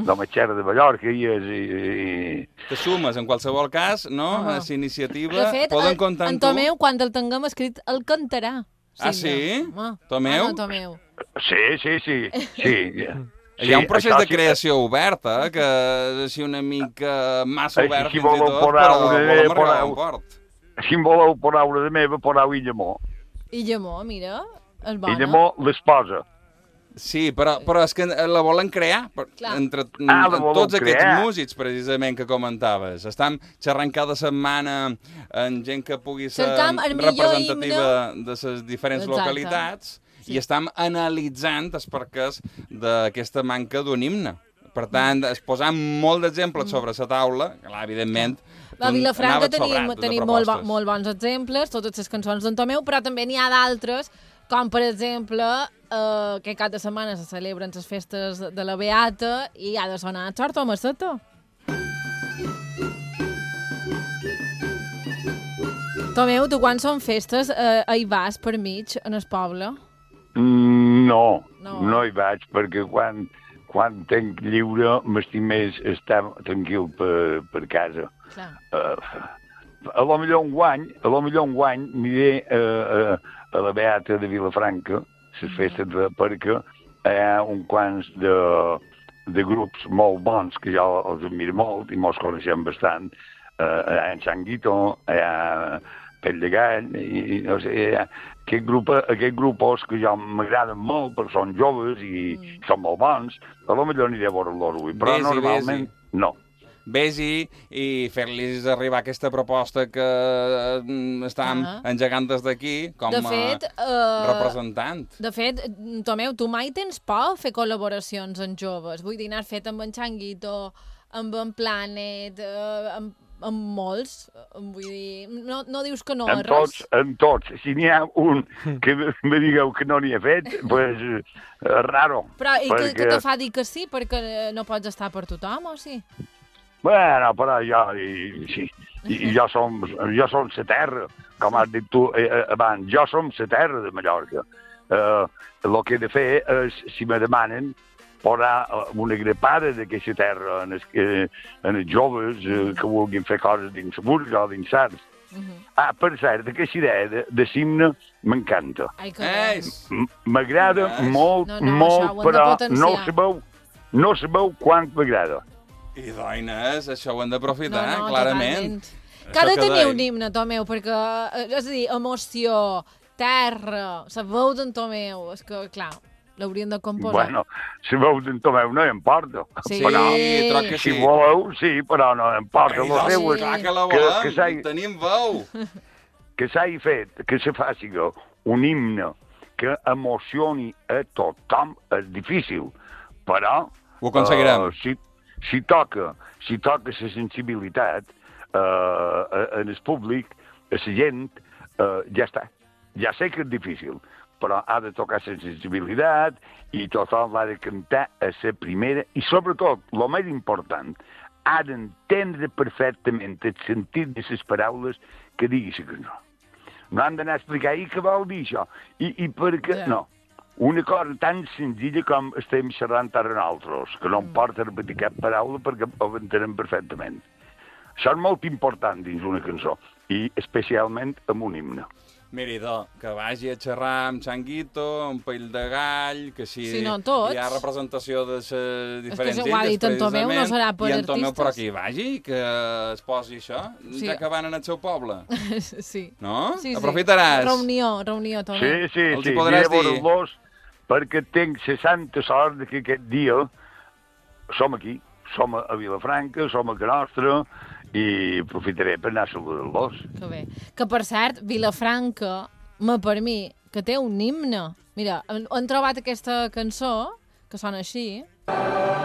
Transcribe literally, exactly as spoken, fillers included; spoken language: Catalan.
de Matxera de Mallorca i... i... Te sumes, en qualsevol cas, no? Uh -huh. A iniciativa. De fet, poden el, comptar en amb tu. Tomeu, quan el tinguem escrit, el cantarà. Ah, sí? Ah, Tomeu? Ah, no, Tomeu. Sí, sí, sí. sí. Sí, hi ha un procés de sí, creació sí. obert, eh? Que és així una mica massa obert si fins i tot, però volem arribar a bon port. Si em voleu paraula de meva, parau Illamó. Illamó, mira, és bona. Illamó, l'esposa. Sí, però, però és que la volen crear entre ah, tots crear. aquests músics, precisament, que comentaves. Estem xerrant cada setmana amb gent que pugui ser representativa de les diferents Exacte. localitats sí. i estem analitzant els perquès d'aquesta manca d'un himne. Per tant, es posant molt d'exemples mm. sobre la taula, clar, evidentment... A Vilafranca tenim, tenim molt, molt bons exemples, totes les cançons d'en Tomeu, però també n'hi ha d'altres, com per exemple, eh, que cada setmana se celebren les festes de la Beata i ha de sonar Xorta o Masseta. Tomeu, tu quan són festes eh, hi vas per mig en el poble? Mm, no, no, no hi vaig, perquè quan, quan tenc lliure m'estic més estar tranquil per, per casa. Uh, a lo millor un guany, a lo millor un guany aniré uh, uh, a la Beata de Vilafranca, les festes, de, perquè hi ha un quants de, de grups molt bons que jo els admiro molt i mos coneixem bastant. Uh, hi ha en Sanguito, hi ha Pell de Gall, i, no sé, hi ha aquest grup, aquests grupos que jo m'agraden molt perquè són joves i mm. són molt bons. A lo millor aniré a veure-los avui, però besi, normalment besi. no. Vés-hi i fer-los arribar aquesta proposta que estem uh -huh. engegant des d'aquí com de fet, a uh, representant. De fet, Tomeu, tu mai tens por a fer col·laboracions amb joves? Vull dir, n'has fet amb en Changuito, amb en Planet, uh, amb, amb molts. Vull dir, no, no dius que no a res? Tots, en tots. Si n'hi ha un que me digueu que no n'hi ha fet, doncs pues, uh, raro. Però i perquè... que, que te fa dir que sí? Perquè no pots estar per tothom, o sí? Bueno, però jo, i, sí, i, jo som, jo som la terra, com has dit tu eh, abans, jo som la terra de Mallorca. El uh, que he de fer és, si me demanen, posar una grapada d'aquesta terra en els, eh, en els joves eh, que vulguin fer coses dins la Burga o dins Sants. Uh -huh. Ah, per cert, aquesta idea de, de Simne m'encanta. M'agrada molt, no, no, molt, però no sabeu, no sabeu quant m'agrada. I doines, això ho hem d'aprofitar, no, no, clarament. Que ha de tenir un himne, Tomeu, perquè, és a dir, emoció, terra, la veu d'en Tomeu, és que, clar, l'haurien de composar. Bueno, la veu d'en Tomeu no importa. Sí, però, que sí. Si voleu, sí, però no importa. Ai, doncs, sí. Clar que la volem, que, que tenim veu. Que s'hagi fet, que se faci un himne que emocioni a tothom és difícil, però... Ho aconseguirem. Uh, si, Si toca, si toca la sensibilitat eh, en el públic, a la gent, eh, ja està. Ja sé que és difícil, però ha de tocar la sensibilitat i tothom ha de cantar a la primera i, sobretot, el més important, ha d'entendre perfectament el sentit de les paraules que digui la cançó. No han d'anar a explicar i què vol dir això, i, i per què... Yeah. No. Una cosa tan senzilla com estem xerrant ara nosaltres, que no em porta a repetir cap paraula perquè ho entenem perfectament. Això és molt important dins una cançó, i especialment amb un himne. Miri, do, que vagi a xerrar amb Changuito, un Pell de Gall, que si sí, no, tots. Hi ha representació de les diferents illes, precisament, en Tomeu no serà per i en Tomeu artistes. per aquí vagi, que es posi això, sí. Ja que van en el seu poble. Sí. No? Sí, sí. Aprofitaràs. Reunió, reunió, Tomeu. Sí, sí, Els sí. hi podràs dir. Perquè tinc la santa sort que aquest dia som aquí, som a Vilafranca, som a Can Nostra, i aprofitaré per anar a saludar-los. Que bé. Que, per cert, Vilafranca, per mi, que té un himne. Mira, han trobat aquesta cançó, que sona així.